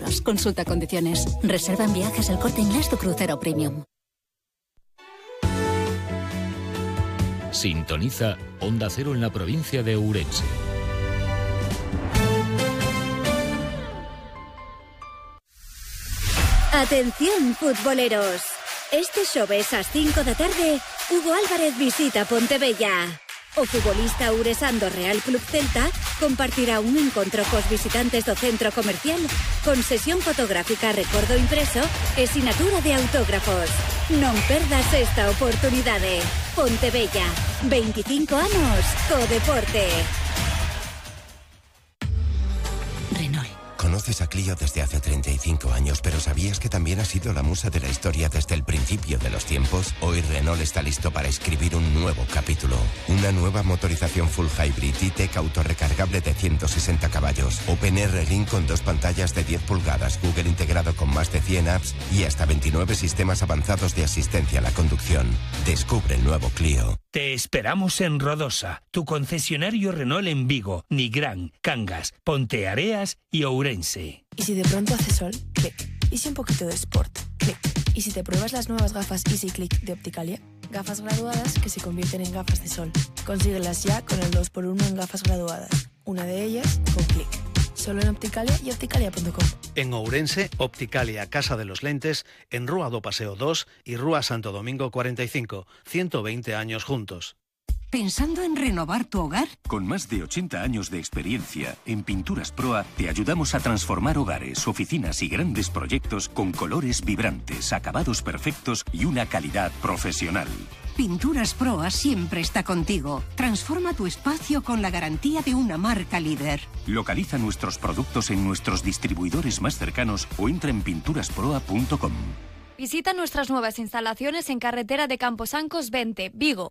euros. Consulta condiciones. Reserva en Viajes El Corte Inglés tu crucero premium. Sintoniza Onda Cero en la provincia de Ourense. Atención, futboleros. Este xoves ás 5 da tarde, Hugo Álvarez visita Pontevella. O futbolista ouresán do Real Club Celta compartirá un encontro cos visitantes do centro comercial con sesión fotográfica, recordo impreso e sinatura de autógrafos. Non perdas esta oportunidade. Pontevella, 25 anos co deporte. Conoces a Clio desde hace 35 años, pero ¿sabías que también ha sido la musa de la historia desde el principio de los tiempos? Hoy Renault está listo para escribir un nuevo capítulo. Una nueva motorización full hybrid E-Tech autorrecargable de 160 caballos. OpenR Link con 2 pantallas de 10 pulgadas, Google integrado con más de 100 apps y hasta 29 sistemas avanzados de asistencia a la conducción. Descubre el nuevo Clio. Te esperamos en Rodosa, tu concesionario Renault en Vigo, Nigrán, Cangas, Ponteareas y Ourense. ¿Y si de pronto hace sol? Clic. ¿Y si un poquito de sport? Clic. ¿Y si te pruebas las nuevas gafas Easy Click de Opticalia? Gafas graduadas que se convierten en gafas de sol. Consíguelas ya con el 2x1 en gafas graduadas. Una de ellas con Clic. Solo en Opticalia y opticalia.com. En Ourense, Opticalia Casa de los Lentes, en Rúa do Paseo 2 y Rúa Santo Domingo 45, 120 años juntos. ¿Pensando en renovar tu hogar? Con más de 80 años de experiencia, en Pinturas Proa te ayudamos a transformar hogares, oficinas y grandes proyectos con colores vibrantes, acabados perfectos y una calidad profesional. Pinturas Proa siempre está contigo. Transforma tu espacio con la garantía de una marca líder. Localiza nuestros productos en nuestros distribuidores más cercanos o entra en pinturasproa.com. Visita nuestras nuevas instalaciones en carretera de Camposancos 20, Vigo.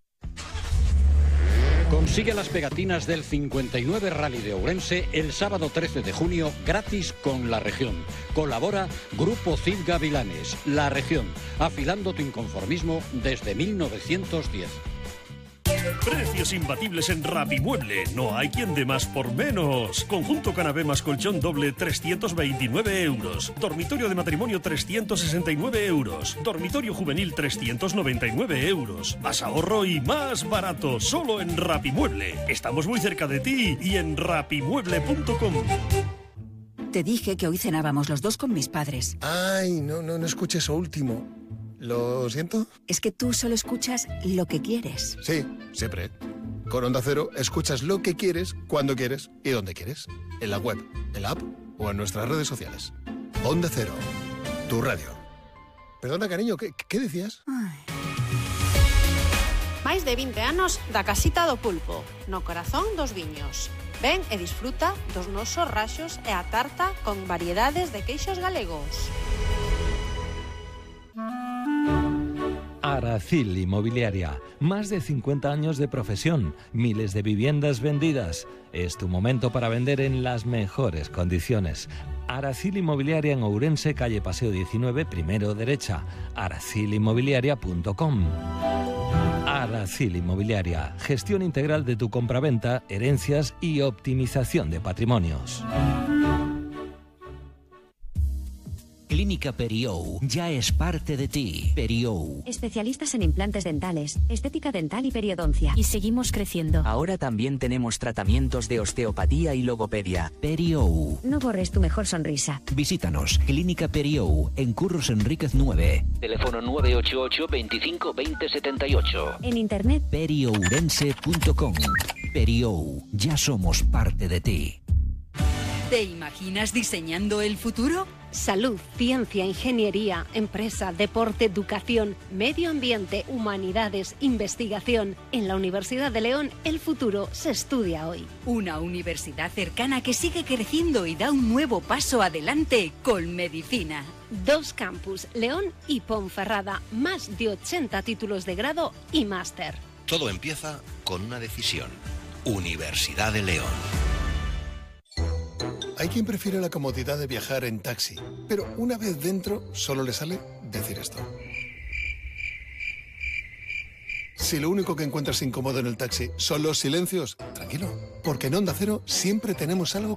Consigue las pegatinas del 59 Rally de Ourense el sábado 13 de junio gratis con La Región. Colabora Grupo Cid Gavilanes, La Región, afilando tu inconformismo desde 1910. Precios imbatibles en Rapimueble. No hay quien dé más por menos. Conjunto canapé más colchón doble 329 euros. Dormitorio de matrimonio 369 euros. Dormitorio juvenil 399 euros. Más ahorro y más barato. Solo en Rapimueble. Estamos muy cerca de ti y en rapimueble.com. Te dije que hoy cenábamos los dos con mis padres. Ay, no escuché eso último. ¿Lo siento? Es que tú solo escuchas lo que quieres. Sí, siempre. Con Onda Cero escuchas lo que quieres, cuando quieres y donde quieres. En la web, en la app o en nuestras redes sociales. Onda Cero, tu radio. Perdona, cariño, ¿qué decías? Máis de 20 anos da Casita do Pulpo, no corazón dos viños. Ven e disfruta dos nosos raxos e a tarta con variedades de queixos galegos. Aracil Inmobiliaria, más de 50 años de profesión, miles de viviendas vendidas. Es tu momento para vender en las mejores condiciones. Aracil Inmobiliaria en Ourense, calle Paseo 19, primero derecha. aracilinmobiliaria.com. Aracil Inmobiliaria, gestión integral de tu compraventa, herencias y optimización de patrimonios. Clínica Periou ya es parte de ti. Periou. Especialistas en implantes dentales, estética dental y periodoncia. Y seguimos creciendo. Ahora también tenemos tratamientos de osteopatía y logopedia. Periou. No borres tu mejor sonrisa. Visítanos. Clínica Periou, en Curros Enríquez 9. Teléfono 988 25 20 78. En internet. periourense.com. Periou. Ya somos parte de ti. ¿Te imaginas diseñando el futuro? Salud, ciencia, ingeniería, empresa, deporte, educación, medio ambiente, humanidades, investigación. En la Universidad de León, el futuro se estudia hoy. Una universidad cercana que sigue creciendo y da un nuevo paso adelante con medicina. 2 campus, León y Ponferrada, más de 80 títulos de grado y máster. Todo empieza con una decisión. Universidad de León. Hay quien prefiere la comodidad de viajar en taxi, pero una vez dentro solo le sale decir esto. Si lo único que encuentras incómodo en el taxi son los silencios, tranquilo, porque en Onda Cero siempre tenemos algo